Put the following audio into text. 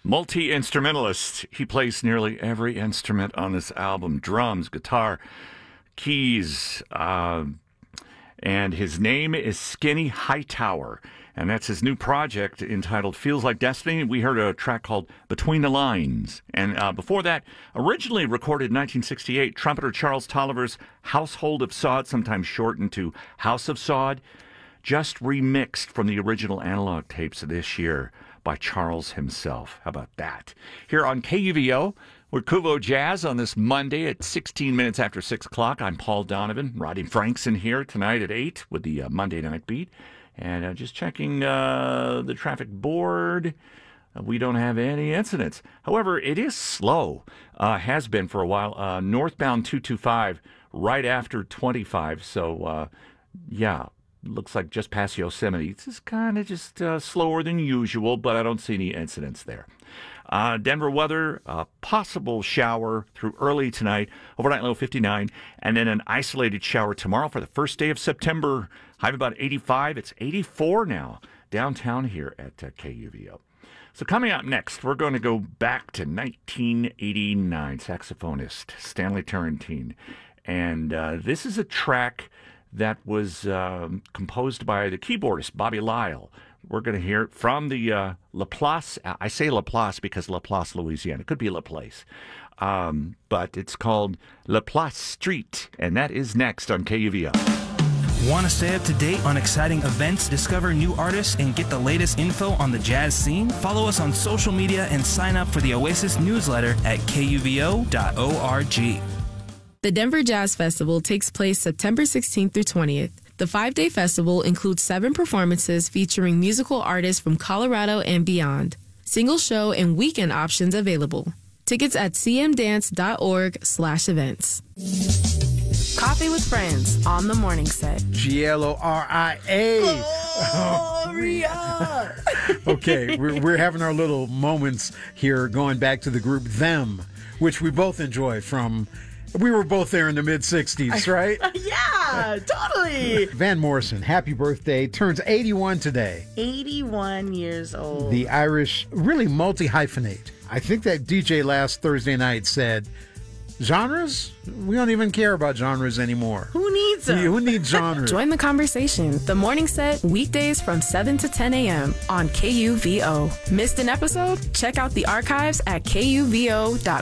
Multi-instrumentalist. He plays nearly every instrument on this album. Drums, guitar, keys, and his name is Skinny Hightower. And that's his new project entitled Feels Like Destiny. We heard a track called Between the Lines. And before that, originally recorded in 1968, trumpeter Charles Tolliver's Household of Sod, sometimes shortened to House of Sod, just remixed from the original analog tapes of this year by Charles himself. How about that? Here on KUVO, we're Kuvo Jazz on this Monday at 16 minutes after 6 o'clock. I'm Paul Donovan. Roddy Frankson here tonight at 8 with the Monday Night Beat. And just checking the traffic board, we don't have any incidents. However, it is slow, has been for a while. Northbound 225 right after 25. So, looks like just past Yosemite. It's just kind of just slower than usual, but I don't see any incidents there. Denver weather, a possible shower through early tonight, overnight low 59, and then an isolated shower tomorrow for the first day of September. High of about 85. It's 84 now downtown here at KUVO. So coming up next, we're going to go back to 1989. Saxophonist Stanley Turrentine. And this is a track that was composed by the keyboardist Bobby Lyle. We're going to hear it from the Laplace. I say Laplace because Laplace, Louisiana. It could be Laplace. But it's called Laplace Street. And that is next on KUVO. Want to stay up to date on exciting events, discover new artists, and get the latest info on the jazz scene? Follow us on social media and sign up for the Oasis newsletter at kuvo.org. The Denver Jazz Festival takes place September 16th through 20th. The 5-day festival includes 7 performances featuring musical artists from Colorado and beyond. Single show and weekend options available. Tickets at cmdance.org/events. Coffee with Friends on the morning set. GLORIA. Gloria! Okay, we're having our little moments here going back to the group Them, which we both enjoy from... We were both there in the mid-'60s, right? Yeah, totally. Van Morrison, happy birthday. Turns 81 today. 81 years old. The Irish really multi-hyphenate. I think that DJ last Thursday night said, genres? We don't even care about genres anymore. Who needs them? Who needs genres? Join the conversation. The Morning Set, weekdays from 7 to 10 a.m. on KUVO. Missed an episode? Check out the archives at kuvo.org.